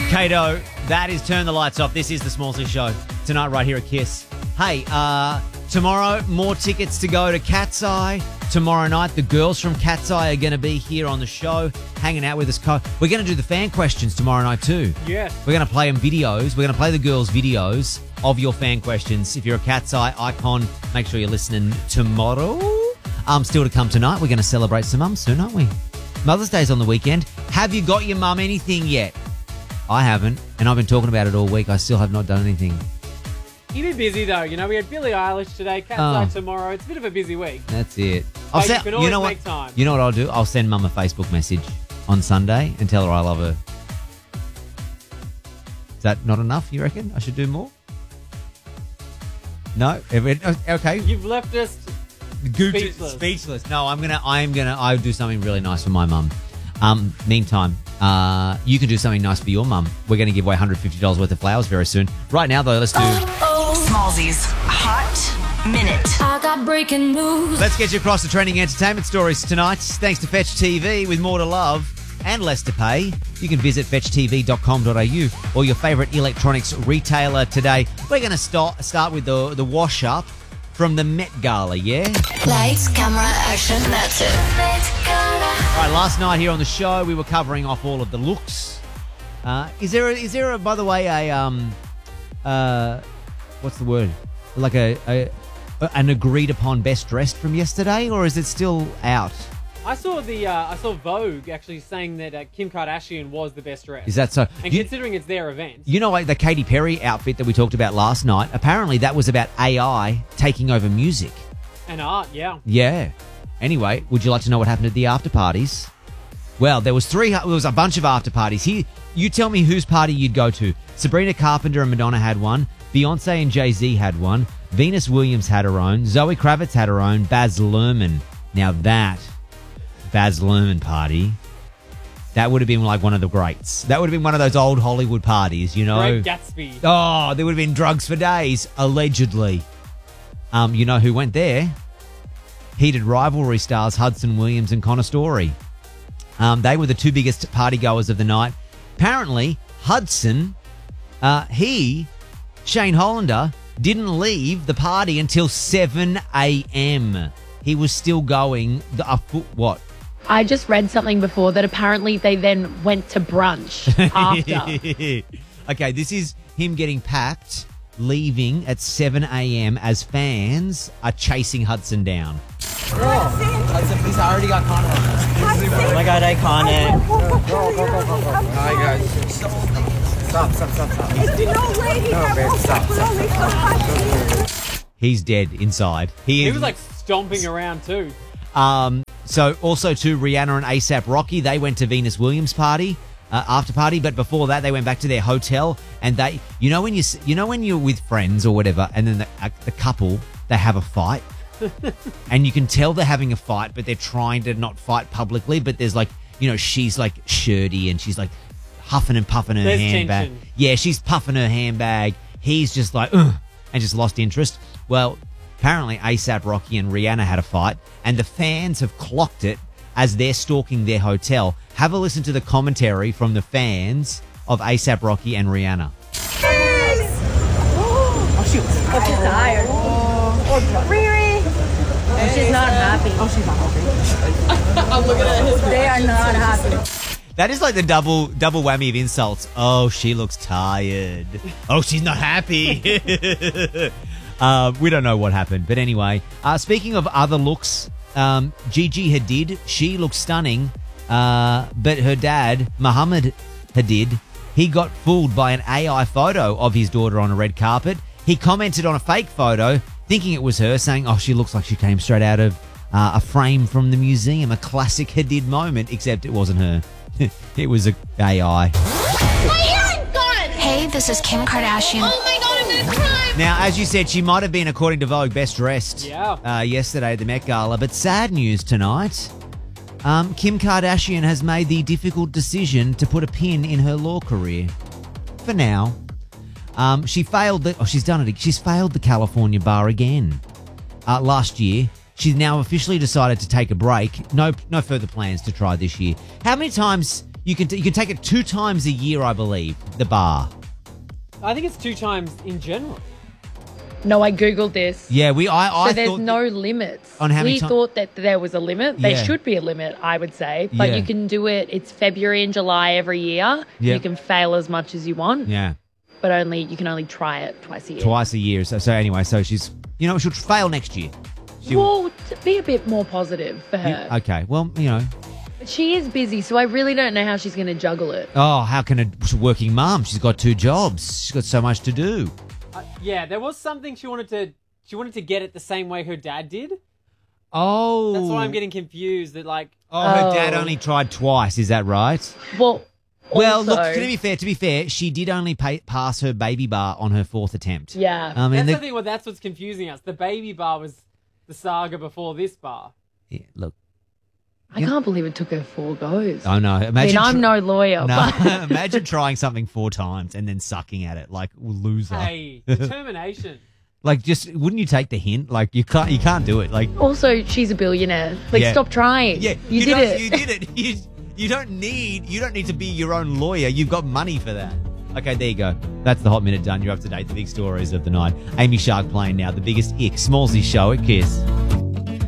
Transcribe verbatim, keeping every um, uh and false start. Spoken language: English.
Kato, that is Turn the Lights Off. This is the Smallsy Show tonight right here at Kiss. Hey, uh, tomorrow, more tickets to go to Cat's Eye. Tomorrow night, the girls from Cat's Eye are going to be here on the show, hanging out with us. We're going to do the fan questions tomorrow night too. Yes. We're going to play them videos. We're going to play the girls' videos of your fan questions. If you're a Cat's Eye icon, make sure you're listening tomorrow. Um, still to come tonight, we're going to celebrate some mums soon, aren't we? Mother's Day's on the weekend. Have you got your mum anything yet? I haven't, and I've been talking about it all week. I still have not done anything. You've been busy though. You know, we had Billie Eilish today, Cat's Oh. Eye tomorrow. It's a bit of a busy week. That's it. I'll But send, you can always know make what? time. You know what I'll do? I'll send Mum a Facebook message on Sunday and tell her I love her. Is that not enough, you reckon? I should do more? No? Okay. You've left us Good- speechless. Speechless. No, I'm gonna. I'm gonna. I'll do something really nice for my mum. Um. Meantime, uh, you can do something nice for your mum. We're going to give away one hundred fifty dollars worth of flowers very soon. Right now, though, let's do. Smallsy's Hot Minute. I got breaking news. Let's get you across the trending entertainment stories tonight. Thanks to Fetch T V with more to love and less to pay. You can visit fetch t v dot com dot a u or your favourite electronics retailer today. We're going to start start with the the wash up from the Met Gala. Yeah. Lights, camera, action, that's it. All right, last night here on the show, we were covering off all of the looks. Uh, is there, a, is there, a, by the way, a um, uh, what's the word? Like a, a an agreed upon best dressed from yesterday, or is it still out? I saw the uh, I saw Vogue actually saying that uh, Kim Kardashian was the best dressed. Is that so? And You, considering it's their event, you know, like the Katy Perry outfit that we talked about last night. Apparently, that was about A I taking over music. and art, yeah. Yeah. Anyway, would you like to know what happened at the after parties? Well, there was three. There was a bunch of after parties. Here, you tell me whose party you'd go to. Sabrina Carpenter and Madonna had one. Beyonce and Jay-Z had one. Venus Williams had her own. Zoe Kravitz had her own. Baz Luhrmann. Now that Baz Luhrmann party, that would have been like one of the greats. That would have been one of those old Hollywood parties, you know. Great Gatsby. Oh, there would have been drugs for days, allegedly. Um, you know who went there? Heated rivalry stars Hudson Williams and Connor Story. Um, they were the two biggest party goers of the night. Apparently, Hudson, uh, he, Shane Hollander, didn't leave the party until seven a.m. He was still going. The, uh, what? I just read something before that apparently they then went to brunch after. Okay, this is him getting packed, leaving at seven a.m. as fans are chasing Hudson down. Hudson, please, I already got Connor on this. Oh my god, iconic. Hi, guys. Stop, stop, stop, stop. No way he No, babe, stop, stop. He's dead inside. He, He is, was like stomping around too. Um, so also to Rihanna and ASAP Rocky, they went to Venus Williams' party, uh, after party, but before that they went back to their hotel and they, you know when you, you know when you're with friends or whatever, and then the, uh, the couple, they have a fight, and you can tell they're having a fight, but they're trying to not fight publicly, but there's like, you know, she's like shirty and she's like huffing and puffing her There's handbag. tension. Yeah, she's puffing her handbag. He's just like, ugh, and just lost interest. Well, apparently ASAP Rocky and Rihanna had a fight, and the fans have clocked it as they're stalking their hotel. Have a listen to the commentary from the fans of ASAP Rocky and Rihanna. Oh, she was tired. She's tired. Oh, Riri. Oh, she's not happy. Oh, she's not happy. I'm looking at his. They are not happy. That is like the double double whammy of insults. Oh, she looks tired. Oh, she's not happy. uh, we don't know what happened. But anyway, uh, speaking of other looks, um, Gigi Hadid, she looks stunning. Uh, but her dad, Muhammad Hadid, he got fooled by an A I photo of his daughter on a red carpet. He commented on a fake photo, thinking it was her, saying, oh, she looks like she came straight out of uh, a frame from the museum, a classic Hadid moment, except it wasn't her. It was a A I. My hair is gone! Hey, this is Kim Kardashian. Oh my god, I'm gonna cry! Now, as you said, she might have been, according to Vogue, best dressed Yeah. uh, yesterday at the Met Gala. But sad news tonight. Um, Kim Kardashian has made the difficult decision to put a pin in her law career. For now. Um, she failed the... Oh, she's done it. She's failed the California bar again. Uh, last year. She's now officially decided to take a break. No no further plans to try this year. How many times You can t- you can take it two times a year, I believe. The bar. I think it's two times in general. No, I googled this. Yeah, we. I. I So there's thought no limits. On how many we ti- thought that there was a limit. There Yeah. should be a limit, I would say. But Yeah. you can do it. It's February and July every year. Yeah. You can fail as much as you want, Yeah, but only you can only try it twice a year. twice a year. So, so anyway, so she's. You know, she'll fail next year. She will- Well, to be a bit more positive for her. Okay. Well, you know. But she is busy, so I really don't know how she's going to juggle it. Oh, how can a working mum? She's got two jobs. She's got so much to do. Uh, yeah, there was something she wanted to. She wanted to get it the same way her dad did. Oh. That's why I'm getting confused. That like, Oh, her Oh. dad only tried twice. Is that right? Well, Well, also- look. To be fair, to be fair, she did only pay, pass her baby bar on her fourth attempt. Yeah. I mean, that's the, the thing. Well, that's what's confusing us. The baby bar was the saga before this bar. yeah, look. I can't believe it took her four goes. I know. I Imagine. mean, I'm tr- no lawyer, No, but imagine trying something four times and then sucking at it like a loser. Hey, determination. Like, just wouldn't you take the hint? Like, you can't, you can't do it. Like, also she's a billionaire. Like, Yeah. stop trying. yeah, you, did don't- it. You did it. You, you don't need, you don't need to be your own lawyer. You've got money for that. Okay, there you go. That's the hot minute done. You're up to date. The big stories of the night. Amy Shark playing now. The biggest ick. Smallsy show at Kiss.